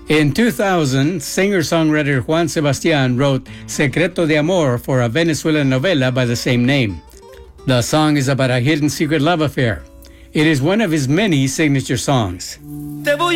In 2000, singer-songwriter Juan Sebastian wrote Secreto de Amor for a Venezuelan novela by the same name. The song is about a hidden secret love affair. It is one of his many signature songs. Te voy